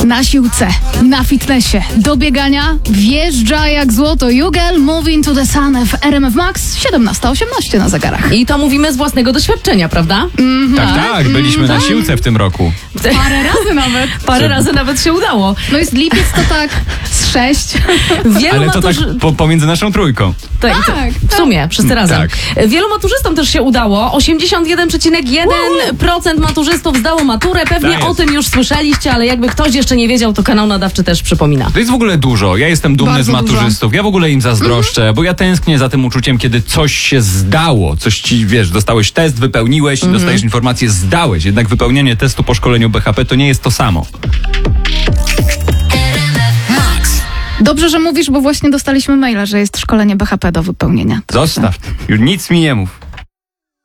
Na siłce, na fitnessie, do biegania, wjeżdża jak złoto. You Girl, Moving to the Sun w RMF Max, 17:18 na zegarach. I to mówimy z własnego doświadczenia, prawda? Tak, byliśmy na siłce w tym roku. Parę razy nawet. Parę razy nawet się udało. No jest lipiec, to tak z 6. Wielu Ale to tak pomiędzy naszą trójką. Tak, w sumie, wszyscy razem. Tak. Wielu maturzystom też się udało. 81,1% maturzystów zdało maturę. Pewnie Tak o jest. tym już słyszeliście, ale jakby ktoś jeszcze nie wiedział, to kanał nadawczy też przypomina. To jest w ogóle dużo. Ja jestem dumny Bardzo z maturzystów. Ja w ogóle im zazdroszczę, bo ja tęsknię za tym uczuciem, kiedy coś się zdało. Coś ci, wiesz, dostałeś test, wypełniłeś, dostajesz informację, zdałeś. Jednak wypełnianie testu po szkoleniu BHP to nie jest to samo. Dobrze, że mówisz, bo właśnie dostaliśmy maila, że jest szkolenie BHP do wypełnienia. Zostaw. Już nic mi nie mów.